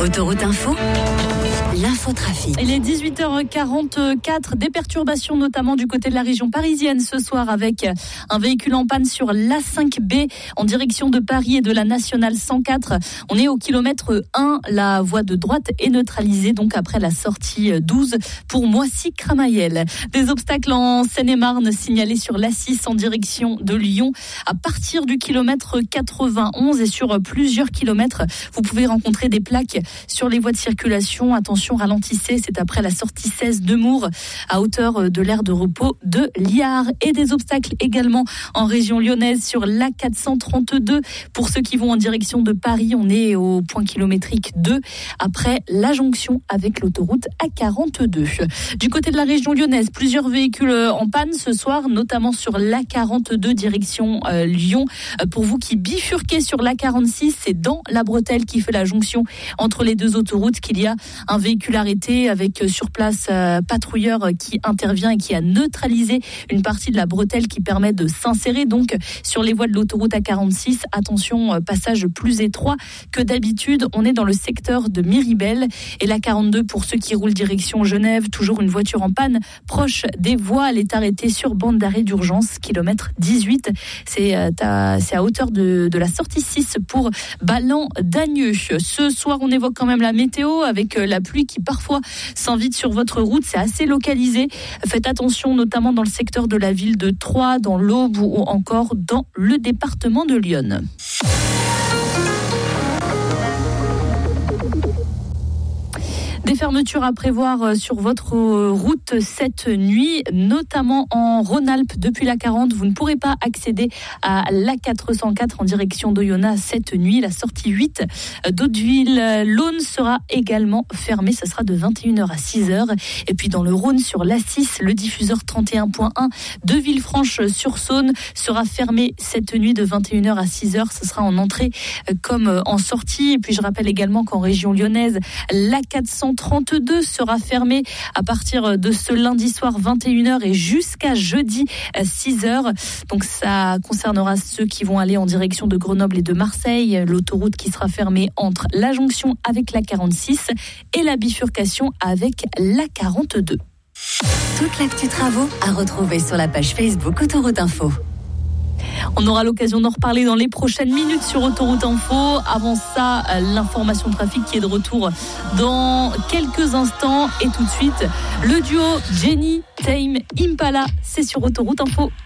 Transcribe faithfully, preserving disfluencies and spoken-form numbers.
Autoroute Info, l'infotrafic. Il est dix-huit heures quarante-quatre, des perturbations notamment du côté de la région parisienne ce soir avec un véhicule en panne sur l'A cinq B en direction de Paris et de la nationale cent quatre. On est au kilomètre un, la voie de droite est neutralisée donc après la sortie douze pour Moissy-Cramayel. Des obstacles en Seine-et-Marne signalés sur l'A six en direction de Lyon à partir du kilomètre quatre-vingt-onze et sur plusieurs kilomètres. Vous pouvez rencontrer des plaques sur les voies de circulation. Attention, ralentissez, c'est après la sortie seize de Mours à hauteur de l'aire de repos de Liard. Et des obstacles également en région lyonnaise sur l'A quatre cent trente-deux. Pour ceux qui vont en direction de Paris, on est au point kilométrique deux après la jonction avec l'autoroute A quarante-deux. Du côté de la région lyonnaise, plusieurs véhicules en panne ce soir, notamment sur l'A quarante-deux direction euh, Lyon. Pour vous qui bifurquez sur l'A quarante-six, c'est dans la bretelle qui fait la jonction entre les deux autoroutes qu'il y a un véhicule arrêté avec sur place euh, patrouilleur qui intervient et qui a neutralisé une partie de la bretelle qui permet de s'insérer donc sur les voies de l'autoroute A quarante-six. Attention, euh, passage plus étroit que d'habitude. On est dans le secteur de Miribel et l'A quarante-deux pour ceux qui roulent direction Genève. Toujours une voiture en panne proche des voies. Elle est arrêtée sur bande d'arrêt d'urgence, kilomètre dix-huit. C'est, euh, à, c'est à hauteur de, de la sortie six pour Ballan-Dagneux. Ce soir, on évoque quand même la météo avec la pluie qui parfois s'invite sur votre route. C'est assez localisé. Faites attention notamment dans le secteur de la ville de Troyes, dans l'Aube ou encore dans le département de l'Yonne. Des fermetures à prévoir sur votre route cette nuit, notamment en Rhône-Alpes depuis l'A quarante. Vous ne pourrez pas accéder à l'A quatre cent quatre en direction d'Oyonnax cette nuit. La sortie huit d'Hauteville-Laune sera également fermée. Ce sera de vingt et une heures à six heures. Et puis dans le Rhône, sur l'A six, le diffuseur trente et un point un de Villefranche-sur-Saône sera fermé cette nuit de vingt et une heures à six heures. Ce sera en entrée comme en sortie. Et puis je rappelle également qu'en région lyonnaise, l'A quatre cent trente-deux sera fermé à partir de ce lundi soir vingt et une heures et jusqu'à jeudi six heures. Donc ça concernera ceux qui vont aller en direction de Grenoble et de Marseille. L'autoroute qui sera fermée entre la jonction avec l'A quarante-six et la bifurcation avec l'A quarante-deux. Toute l'actu travaux à retrouver sur la page Facebook Autoroute Info. On aura l'occasion d'en reparler dans les prochaines minutes sur Autoroute Info. Avant ça, l'information trafic qui est de retour dans quelques instants. Et tout de suite, le duo Jenny, Tame, Impala, c'est sur Autoroute Info.